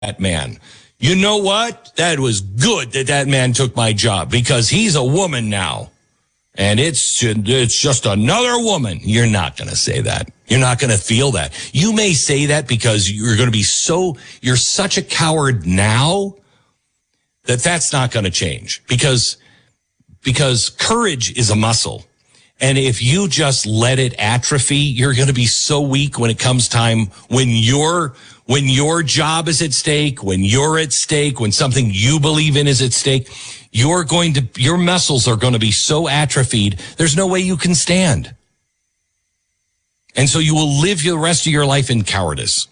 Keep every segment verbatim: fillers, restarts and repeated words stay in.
that man. You know what? That was good that that man took my job because he's a woman now. And it's it's just another woman. You're not going to say that. You're not going to feel that. You may say that because you're going to be so, you're such a coward now that that's not going to change because, because courage is a muscle. And if you just let it atrophy, you're going to be so weak when it comes time when your when your job is at stake, when you're at stake, when something you believe in is at stake, you're going to your muscles are going to be so atrophied, there's no way you can stand. And so you will live the rest of your life in cowardice.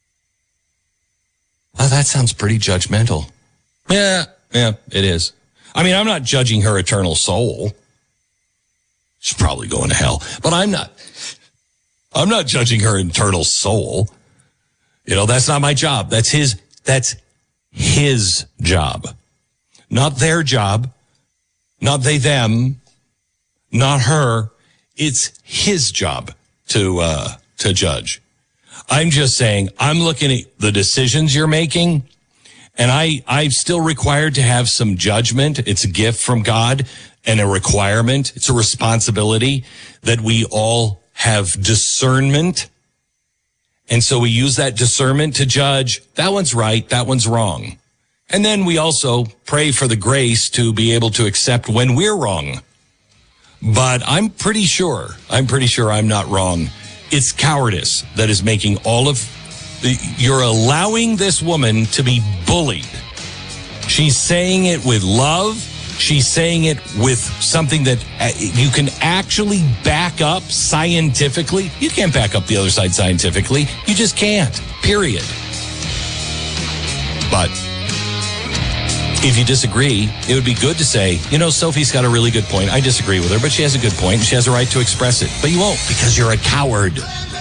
Oh, that sounds pretty judgmental. Yeah, yeah, it is. I mean, I'm not judging her eternal soul. She's probably going to hell, but I'm not, I'm not judging her eternal soul. You know, that's not my job. That's his, that's his job, not their job, not they, them, not her. It's his job to, uh, to judge. I'm just saying, I'm looking at the decisions you're making, and I, I'm still required to have some judgment. It's a gift from God. And a requirement, it's a responsibility that we all have discernment. And so we use that discernment to judge, that one's right, that one's wrong. And then we also pray for the grace to be able to accept when we're wrong. But I'm pretty sure, I'm pretty sure I'm not wrong. It's cowardice that is making all of, the, you're allowing this woman to be bullied. She's saying it with love. She's saying it with something that you can actually back up scientifically. You can't back up the other side scientifically. You just can't, period. But if you disagree, it would be good to say, you know, Sophie's got a really good point. I disagree with her, but she has a good point. She has a right to express it. But you won't because you're a coward.